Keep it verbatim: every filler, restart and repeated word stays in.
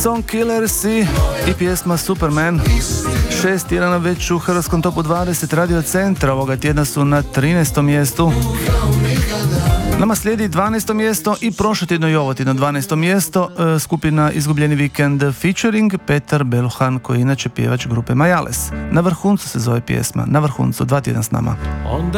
Song Killers i, i pjesma Superman. Šest tjedana već u hrvatskom topu dvadeset Radio Centra. Ovoga tjedna su na trinaestom mjestu. Nama slijedi dvanaesto mjesto i prošlo tjedno i ovo tjedno dvanaesto mjesto. E, skupina Izgubljeni vikend featuring Petar Beluhan, koji je inače pjevač grupe Majales. Na vrhuncu se zove pjesma. Na vrhuncu, dva tjedna s nama.